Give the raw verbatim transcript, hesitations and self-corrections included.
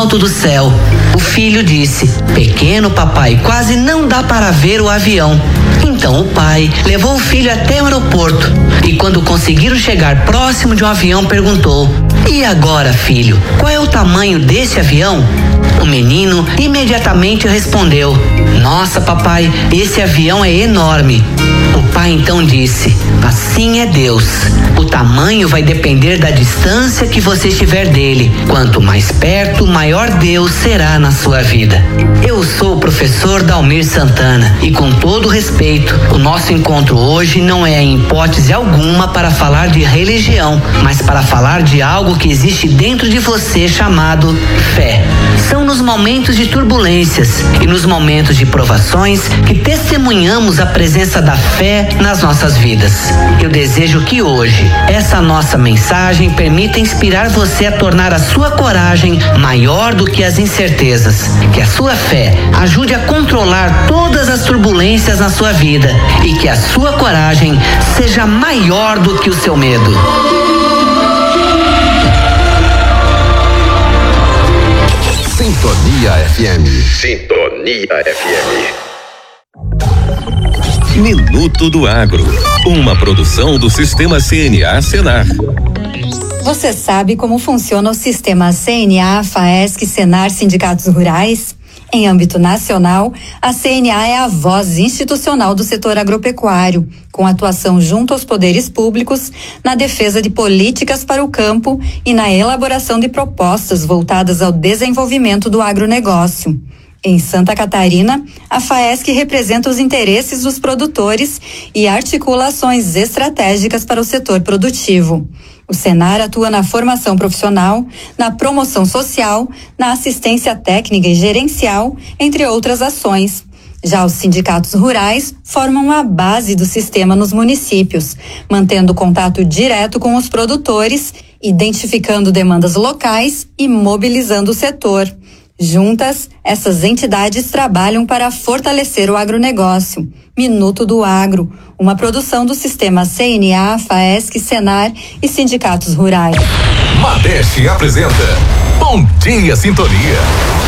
alto do céu. O filho disse: pequeno papai, quase não dá para ver o avião. Então o pai levou o filho até o aeroporto e, quando conseguiram chegar próximo de um avião, perguntou: e agora, filho, qual é o tamanho desse avião? O menino imediatamente respondeu: nossa, papai, esse avião é enorme. O pai então disse: assim é Deus. O tamanho vai depender da distância que você estiver dele. Quanto mais perto, maior Deus será na sua vida. Eu sou o professor Dalmir Santana e, com todo respeito, o nosso encontro hoje não é em hipótese alguma para falar de religião, mas para falar de algo que existe dentro de você chamado fé. São nos momentos de turbulências e nos momentos de provações que testemunhamos a presença da fé nas nossas vidas. Eu desejo que hoje essa nossa mensagem permita inspirar você a tornar a sua coragem maior do que as incertezas, que a sua fé ajude a controlar todas as turbulências na sua vida e que a sua coragem seja maior do que o seu medo. Sintonia F M. Sintonia F M. Minuto do Agro, uma produção do Sistema C N A Senar. Você sabe como funciona o sistema C N A, FAESC, Senar, Sindicatos Rurais? Em âmbito nacional, a C N A é a voz institucional do setor agropecuário, com atuação junto aos poderes públicos na defesa de políticas para o campo e na elaboração de propostas voltadas ao desenvolvimento do agronegócio. Em Santa Catarina, a FAESC representa os interesses dos produtores e articula ações estratégicas para o setor produtivo. O Senar atua na formação profissional, na promoção social, na assistência técnica e gerencial, entre outras ações. Já os sindicatos rurais formam a base do sistema nos municípios, mantendo contato direto com os produtores, identificando demandas locais e mobilizando o setor. Juntas, essas entidades trabalham para fortalecer o agronegócio. Minuto do Agro, uma produção do Sistema C N A, FAESC, Senar e Sindicatos Rurais. Madeste apresenta Bom Dia Sintonia.